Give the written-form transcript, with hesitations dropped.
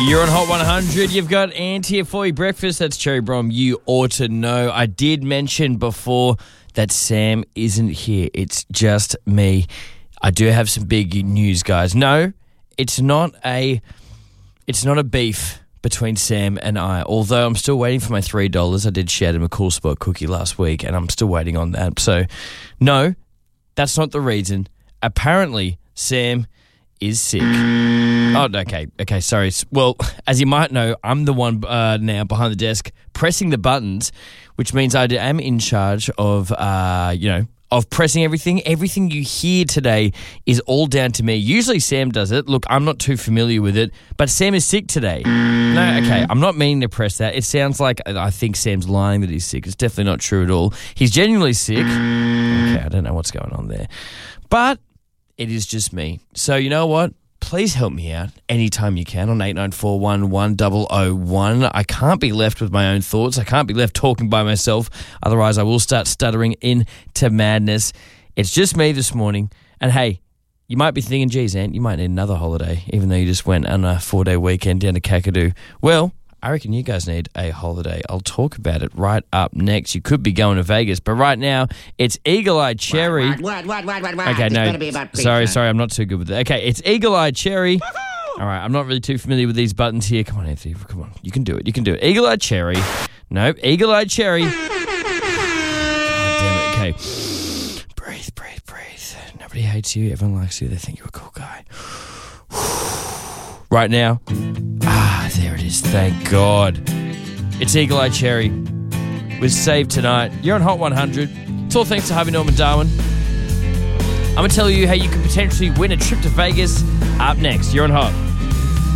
You're on Hot 100. You've got Ant here for your breakfast. That's Cherry Brom. You ought to know. I did mention before that Sam isn't here. It's just me. I do have some big news, guys. No, it's not a beef between Sam and I, although I'm still waiting for my $3. I did share him a Cool Spot cookie last week, and I'm still waiting on that. So, no, that's not the reason. Apparently, Sam is sick. Oh, okay, sorry. Well, as you might know, I'm the one now behind the desk pressing the buttons, which means I am in charge of, of pressing everything. Everything you hear today is all down to me. Usually Sam does it. Look, I'm not too familiar with it, but Sam is sick today. No, okay, I'm not meaning to press that. It sounds like I think Sam's lying that he's sick. It's definitely not true at all. He's genuinely sick. Okay, I don't know what's going on there. But it is just me. So you know what? Please help me out anytime you can on 89411001. I can't be left with my own thoughts. I can't be left talking by myself. Otherwise, I will start stuttering into madness. It's just me this morning. And hey, you might be thinking, geez, Ant, you might need another holiday, even though you just went on a 4-day weekend down to Kakadu. Well, I reckon you guys need a holiday. I'll talk about it right up next. You could be going to Vegas, but right now it's Eagle-Eyed Cherry. What? Okay, It's no. gonna be about pizza. Sorry, I'm not too good with that. Okay, it's Eagle-Eyed Cherry. All right, I'm not really too familiar with these buttons here. Come on, Anthony. Come on. You can do it. Eagle-Eyed Cherry. Nope, Eagle-Eyed Cherry. God damn it. Okay. Breathe. Nobody hates you. Everyone likes you. They think you're a cool guy. Right now. There it is. Thank God. It's Eagle-Eyed Cherry with Save Tonight. You're on Hot 100. It's all thanks to Harvey Norman Darwin. I'm going to tell you how you can potentially win a trip to Vegas up next. You're on Hot.